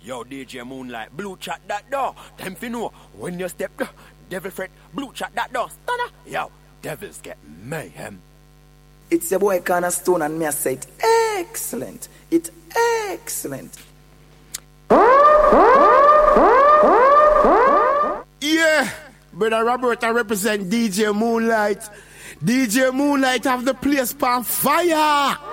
Yo, DJ Moonlight, blue chat that door. Them fi know when you step, devil fret, blue chat that door. Stunner. Yo, devils get mayhem. It's your boy Cornerstone and me I say it excellent. It's excellent. Yeah, brother Robert, I represent DJ Moonlight. DJ Moonlight have the place on fire.